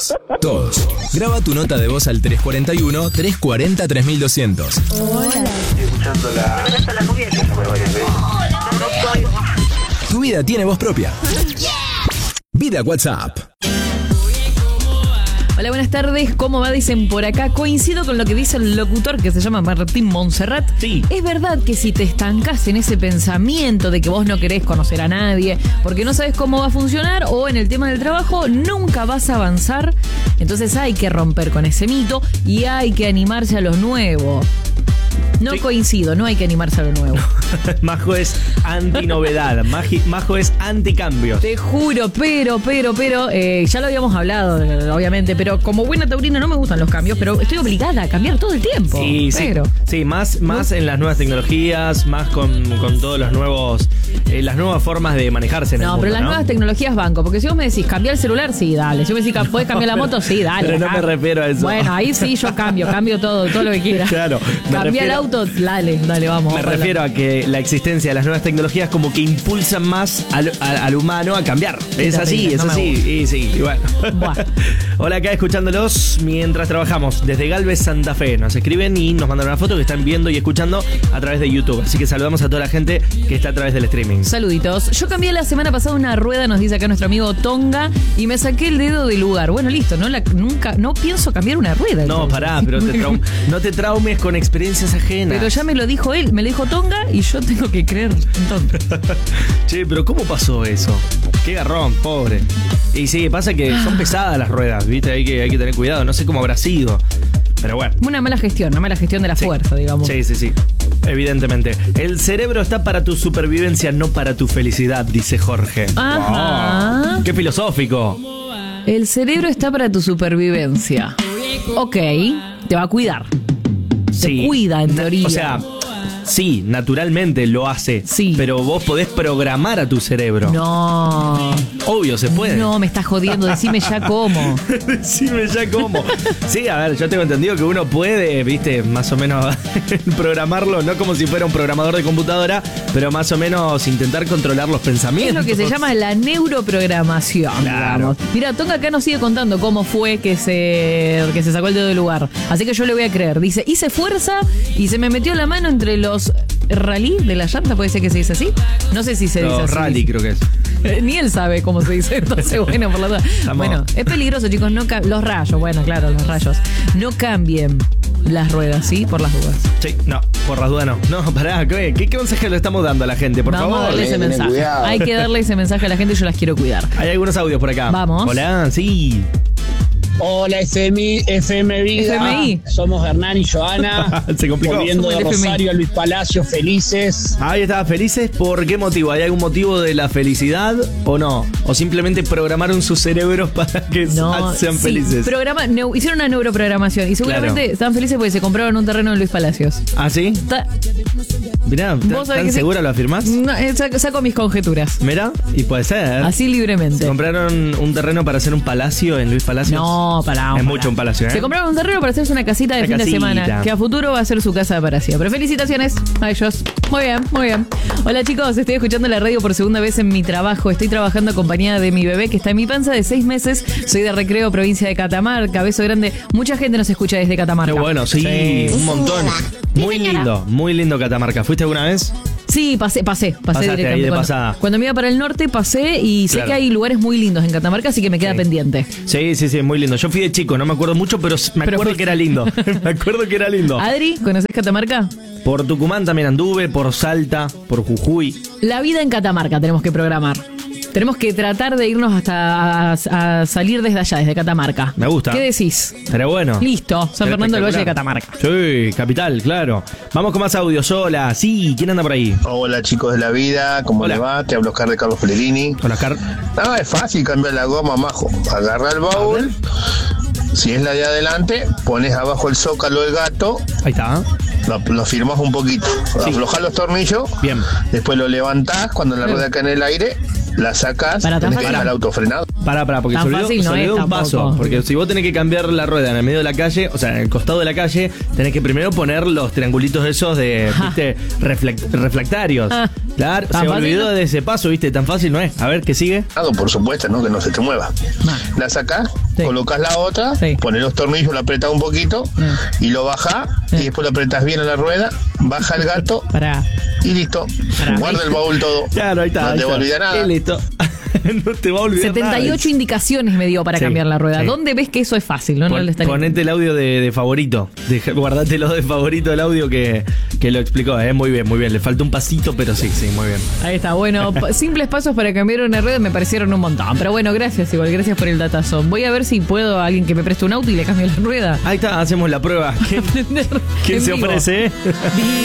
Todos. Graba tu nota de voz al 341-340-3200. Hola. Escuchando la Tu vida tiene voz propia. Vida WhatsApp. Hola, buenas tardes. ¿Cómo va? Dicen por acá. Coincido con lo que dice el locutor que se llama Martín Montserrat. Sí. Es verdad que si te estancás en ese pensamiento de que vos no querés conocer a nadie porque no sabes cómo va a funcionar, o en el tema del trabajo nunca vas a avanzar. Entonces hay que romper con ese mito y hay que animarse a lo nuevo. No Sí. Coincido, no hay que animarse a lo nuevo. Majo es anti-novedad. Majo es anti-cambio. Te juro, pero, ya lo habíamos hablado, obviamente, pero como buena taurina no me gustan los cambios, pero estoy obligada a cambiar todo el tiempo. Sí, pero. Sí, más en las nuevas tecnologías, más con todos los nuevos, las nuevas formas de manejarse en el mundo, Pero las nuevas tecnologías banco, porque si vos me decís cambiar el celular, sí, dale. Si vos me decís podés cambiar la moto, sí, dale. Pero no me refiero a eso. Bueno, ahí sí yo cambio todo lo que quieras. Claro, Cambiar el auto, dale, vamos. Me refiero a que la existencia de las nuevas tecnologías como que impulsan más al humano a cambiar. Es así, es así. Y sí, y bueno. Buah. Hola, acá escuchándolos mientras trabajamos desde Galvez, Santa Fe. Nos escriben y nos mandan una foto que están viendo y escuchando a través de YouTube. Así que saludamos a toda la gente que está a través del streaming. Saluditos. Yo cambié la semana pasada una rueda, nos dice acá nuestro amigo Tonga, y me saqué el dedo del lugar. Bueno, listo, no pienso cambiar una rueda. No, entonces. pará, pero no te traumes con experiencias ajenas. Pero ya me lo dijo él, me lo dijo Tonga y yo tengo que creer en Tonga. Che, pero ¿cómo pasó eso? Qué garrón, pobre. Y sí, pasa que son pesadas las ruedas, ¿viste? Hay que tener cuidado, no sé cómo habrá sido. Pero bueno. Una mala gestión de la fuerza, digamos. Sí. Evidentemente. El cerebro está para tu supervivencia, no para tu felicidad, dice Jorge. Ajá. Oh, qué filosófico. El cerebro está para tu supervivencia. Ok, te va a cuidar. Sí. Te cuida, en teoría. O sea, sí, naturalmente lo hace. Sí. Pero vos podés programar a tu cerebro. No. Obvio, se puede. No, me estás jodiendo, decime ya cómo. Decime ya cómo. Sí, a ver, yo tengo entendido que uno puede, viste, más o menos programarlo, no como si fuera un programador de computadora, pero más o menos intentar controlar los pensamientos. Es lo que se llama la neuroprogramación, Claro. digamos. Mira, Tonga acá nos sigue contando cómo fue que se sacó el dedo del lugar. Así que yo le voy a creer. Dice, hice fuerza y se me metió la mano entre los rally de la llanta, puede ser que se dice así. No sé si se dice así. Rally creo que es. Ni él sabe cómo se dice, entonces bueno, por la duda. Bueno, es peligroso, chicos, los rayos, bueno, claro, los rayos. No cambien las ruedas, ¿sí? Por las dudas. Sí, no, por las dudas no. No, pará, ¿qué consejo le estamos dando a la gente, por Vamos favor? a darle ese mensaje. cuidado. Hay que darle ese mensaje a la gente, yo las quiero cuidar. Hay algunos audios por acá. Vamos. Hola, sí. Hola FM Vida. FMI. Somos Hernán y Joana. Se complicó. Volviendo de Somos el FMI. Rosario a Luis Palacio, felices. Ahí está, felices. ¿Por qué motivo? ¿Hay algún motivo de la felicidad o no? ¿O simplemente programaron sus cerebros para que sean sí, felices? Hicieron una neuroprogramación y seguramente Claro. están felices porque se compraron un terreno en Luis Palacios. ¿Ah, sí? Mirá, ¿Vos sabés ¿tan que sí? segura lo afirmás? No, saco mis conjeturas. Mirá, y puede ser. Así libremente. ¿Se compraron un terreno para hacer un palacio en Luis Palacios? No, pará. Es mucho un palacio, ¿eh? Se compraron un terreno para hacerse una casita de Una fin casita. de semana, que a futuro va a ser su casa para siempre. Felicitaciones a ellos. Muy bien. Hola chicos, estoy escuchando la radio por segunda vez en mi trabajo. Estoy trabajando acompañada de mi bebé que está en mi panza de 6 meses. Soy de Recreo, provincia de Catamarca. Beso grande. Mucha gente nos escucha desde Catamarca. Qué bueno, sí, un montón. Muy lindo Catamarca. ¿Fuiste alguna vez? Sí, pasé Pasaste directamente. ahí de pasada. Cuando me iba para el norte pasé y sé Claro. que hay lugares muy lindos en Catamarca, así que me queda pendiente. Sí, muy lindo. Yo fui de chico, no me acuerdo mucho, pero me acuerdo fuiste. que era lindo. Me acuerdo que era lindo. Adri, ¿conoces Catamarca? Por Tucumán también anduve, por Salta, por Jujuy. La vida en Catamarca tenemos que programar. Tenemos que tratar de irnos hasta a salir desde allá, desde Catamarca. Me gusta. ¿Qué decís? Pero bueno. Listo, San Fernando del Valle de Espectacular. Catamarca. Sí, capital, claro. Vamos con más audios. Hola, sí, ¿quién anda por ahí? Hola chicos de la vida, ¿cómo Hola. le va? Te hablo Oscar de Carlos Pellegrini. Hola, Car. No, es fácil cambiar la goma, majo. Agarra el baúl. Si es la de adelante, pones abajo el zócalo del gato, Ahí está. lo firmas un poquito. Sí. Aflojás los tornillos. Bien. Después lo levantás cuando la rueda cae en el aire la sacás, Para, tan tenés que fácil. dejar el auto frenado. Pará, porque Tan se olvidó, fácil no se olvidó es un paso. tampoco. Porque si vos tenés que cambiar la rueda en el medio de la calle, o sea, en el costado de la calle, tenés que primero poner los triangulitos esos de, Ajá. viste, reflectarios. Ah. Claro, ¿Tan se fácil olvidó no? de ese paso, viste, tan fácil no es. A ver, ¿qué sigue? Por supuesto, ¿no? Que no se te mueva. La sacás, Sí. colocas la otra, Sí. pones los tornillos, lo apretás un poquito y lo bajás y después lo apretás bien a la rueda, baja el gato Pará. y listo. Guarda el baúl todo. Claro, ahí está. No ahí te va a está. olvidar nada. Y listo. No te va a olvidar 78 nada. indicaciones me dio para Sí, cambiar la rueda. sí. ¿Dónde ves que eso es fácil? No, no le están Ponete el audio de favorito. Guardátelo de favorito el audio que lo explicó. Muy bien, muy bien. Le falta un pasito, pero sí, muy bien. Ahí está, bueno, simples pasos para cambiar una rueda me parecieron un montón. Pero bueno, gracias gracias por el datazo. Voy a ver si puedo a alguien que me preste un auto y le cambie la rueda. Ahí está, hacemos la prueba. ¿Quién En se vivo. ofrece?